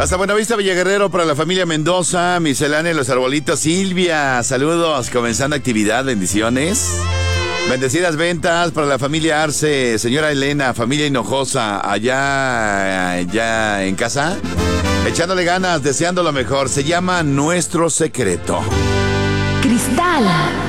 Hasta Buenavista, Villaguerrero, para la familia Mendoza, miscelánea Los Arbolitos. Silvia, saludos, comenzando actividad, bendiciones. Bendecidas ventas para la familia Arce, señora Elena, familia Hinojosa, allá en casa, echándole ganas, deseando lo mejor. Se llama Nuestro Secreto. Cristal